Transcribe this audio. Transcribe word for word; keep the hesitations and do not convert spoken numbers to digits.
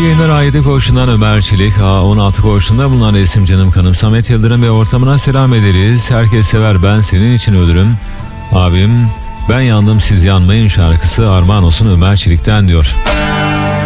yayınlar. A yedi koğuşundan Ömer Çelik, A on altı koğuşunda bulunan Esim Canım Kanım Samet Yıldırım ve ortamına selam ederiz. Herkes sever, ben senin için ölürüm. Abim ben yandım siz yanmayın şarkısı armağan olsun Ömer Çelik'ten diyor.